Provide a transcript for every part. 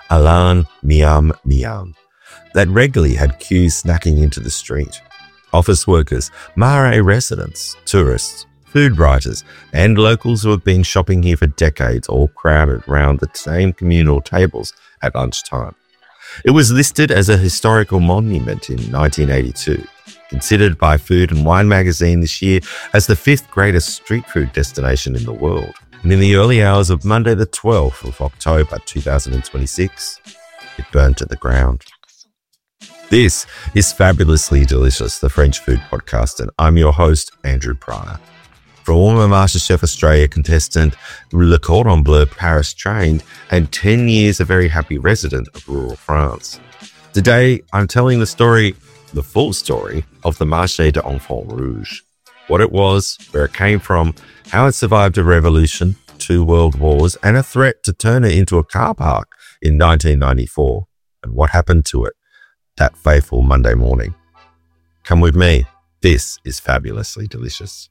Alain Miam Miam, that regularly had queues snacking into the street. Office workers, Marais residents, tourists, food writers, and locals who have been shopping here for decades all crowded round the same communal tables at lunchtime. It was listed as a historical monument in 1982, considered by Food and Wine magazine this year as the 5th greatest street food destination in the world. And in the early hours of Monday the 12th of October 2026, it burned to the ground. This is Fabulously Delicious, the French food podcast, and I'm your host, Andrew Pryor. Former MasterChef Australia contestant, Le Cordon Bleu Paris trained, and 10 years a very happy resident of rural France. Today, I'm telling the full story of the Marché des Enfants Rouges. What it was, where it came from, how it survived a revolution, 2 world wars, and a threat to turn it into a car park in 1994, and what happened to it that fateful Monday morning. Come with me. This is Fabulously Delicious.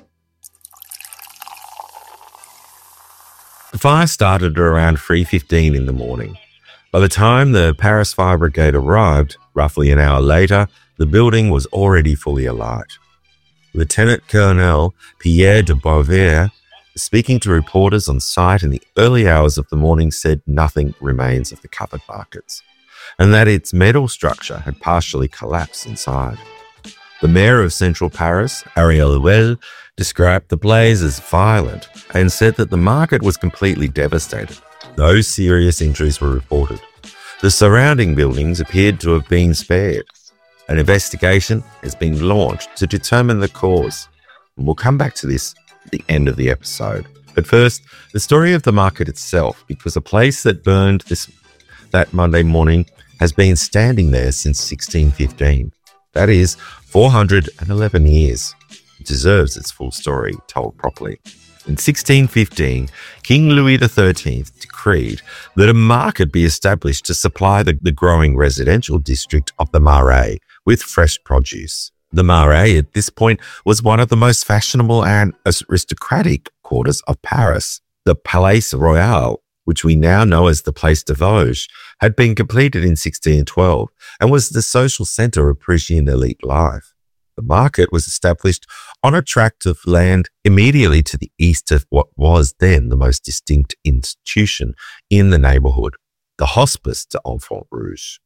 The fire started at around 3:15 in the morning. By the time the Paris Fire Brigade arrived, roughly an hour later, the building was already fully alight. Lieutenant Colonel Pierre de Beauvais, speaking to reporters on site in the early hours of the morning, said nothing remains of the covered markets, and that its metal structure had partially collapsed inside. The mayor of central Paris, Ariel Henry, described the blaze as violent and said that the market was completely devastated. No serious injuries were reported. The surrounding buildings appeared to have been spared. An investigation has been launched to determine the cause. And we'll come back to this at the end of the episode. But first, the story of the market itself, because a place that burned that Monday morning has been standing there since 1615. That is 411 years. It deserves its full story told properly. In 1615, King Louis XIII decreed that a market be established to supply the growing residential district of the Marais with fresh produce. The Marais at this point was one of the most fashionable and aristocratic quarters of Paris. The Palais Royal, which we now know as the Place de Vosges, had been completed in 1612 and was the social centre of Parisian elite life. The market was established on a tract of land immediately to the east of what was then the most distinct institution in the neighbourhood, the Hospice des Enfants Rouges.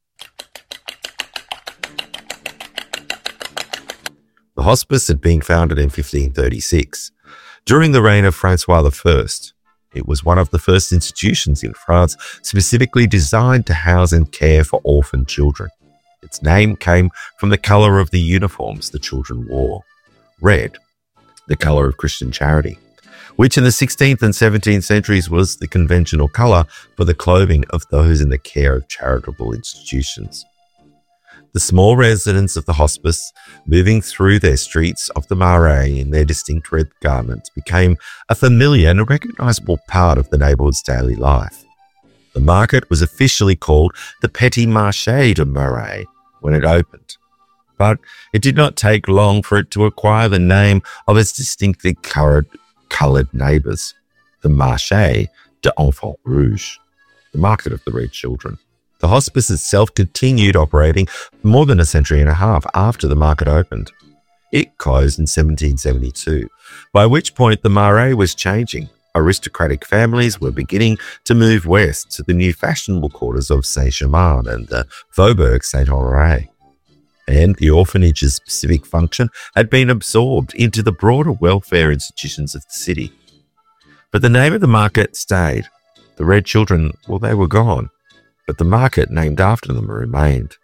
The hospice had been founded in 1536. During the reign of Francois I, it was one of the first institutions in France specifically designed to house and care for orphan children. Its name came from the colour of the uniforms the children wore, red, the colour of Christian charity, which in the 16th and 17th centuries was the conventional colour for the clothing of those in the care of charitable institutions. The small residents of the hospice, moving through their streets of the Marais in their distinct red garments, became a familiar and a recognisable part of the neighbourhood's daily life. The market was officially called the Petit Marché de Marais when it opened, but it did not take long for it to acquire the name of its distinctly coloured neighbours, the Marché des Enfants Rouges, the market of the red children. The hospice itself continued operating for more than a century and a half after the market opened. It closed in 1772, by which point the Marais was changing. Aristocratic families were beginning to move west to the new fashionable quarters of Saint-Germain and the Faubourg Saint-Honoré. And the orphanage's specific function had been absorbed into the broader welfare institutions of the city. But the name of the market stayed. The red children, well, they were gone, but the market named after them remained.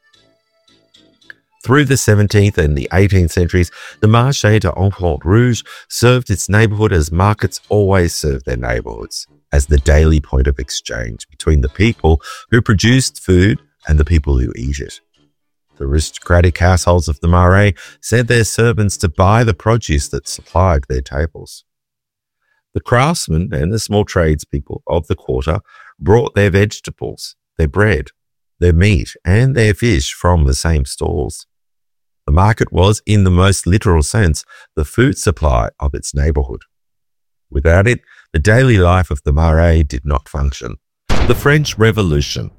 Through the 17th and the 18th centuries, the Marché des Enfants Rouges served its neighbourhood as markets always served their neighbourhoods, as the daily point of exchange between the people who produced food and the people who eat it. The aristocratic households of the Marais sent their servants to buy the produce that supplied their tables. The craftsmen and the small tradespeople of the quarter brought their vegetables, their bread, their meat, and their fish from the same stalls. The market was, in the most literal sense, the food supply of its neighbourhood. Without it, the daily life of the Marais did not function. The French Revolution